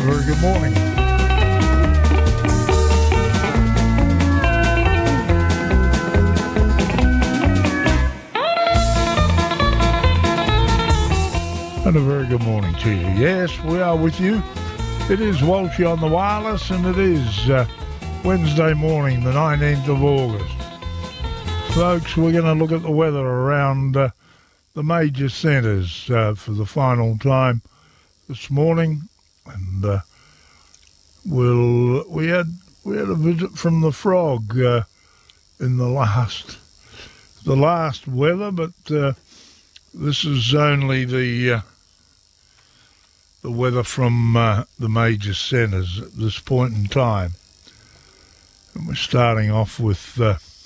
very good morning. And a very good morning to you. Yes, we are with you. It is Walshy on the wireless, and it is Wednesday morning, the 19th of August. Folks, we're going to look at the weather around the major centres for the final time this morning. And we had a visit from the frog in the last weather, but this is only the weather from the major centres at this point in time. And we're starting off with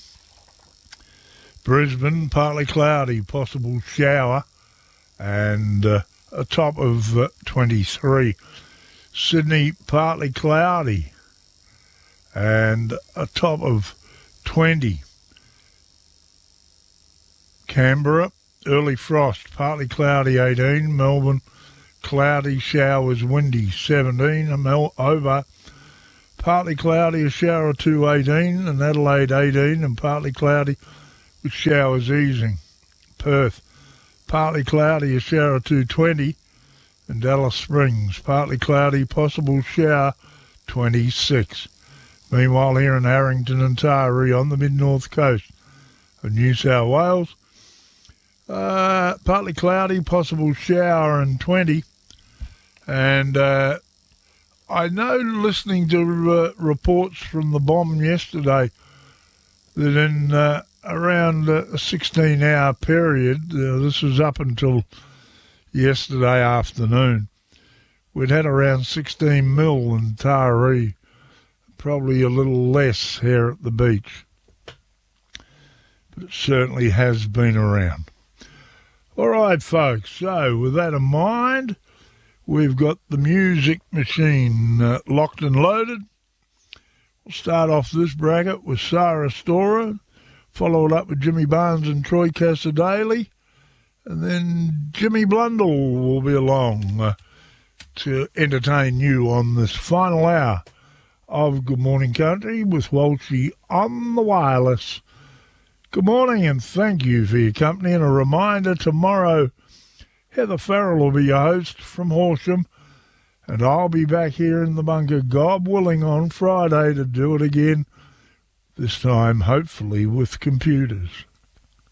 Brisbane, partly cloudy, possible shower, and a top of 23. Sydney, partly cloudy, and a top of 20. Canberra, early frost, partly cloudy, 18. Melbourne, cloudy, showers, windy, 17. Hobart, partly cloudy, a shower or two, 18. And Adelaide, 18, and partly cloudy with showers easing. Perth, partly cloudy, a shower or two, 20. And Alice Springs, partly cloudy, possible shower, 26. Meanwhile, here in Harrington and Taree on the mid-north coast of New South Wales, partly cloudy, possible shower, and 20. And I know, listening to reports from the bomb yesterday, that in around a 16-hour period, this was up until yesterday afternoon, we'd had around 16 mil in Taree, probably a little less here at the beach, but it certainly has been around. All right, folks, so with that in mind, we've got the music machine locked and loaded. We'll start off this bracket with Sarah Storer, followed up with Jimmy Barnes and Troy Casadale. And then Jimmy Blundell will be along to entertain you on this final hour of Good Morning Country with Walshy on the wireless. Good morning and thank you for your company. And a reminder, tomorrow Heather Farrell will be your host from Horsham. And I'll be back here in the bunker, God willing, on Friday to do it again. This time, hopefully, with computers.